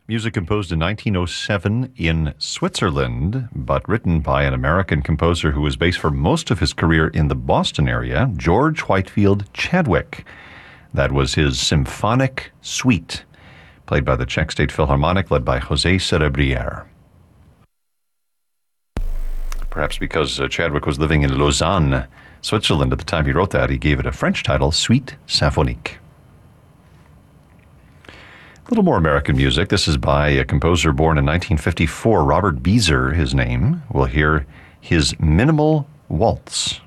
Music composed in 1907 in Switzerland, but written by an American composer who was based for most of his career in the Boston area, George Whitefield Chadwick. That was his symphonic suite, played by the Czech State Philharmonic, led by José Cerebrière. Perhaps because Chadwick was living in Lausanne, Switzerland at the time he wrote that, he gave it a French title, Suite Symphonique. A little more American music. This is by a composer born in 1954, Robert Beezer, his name. We'll hear his Minimal Waltz.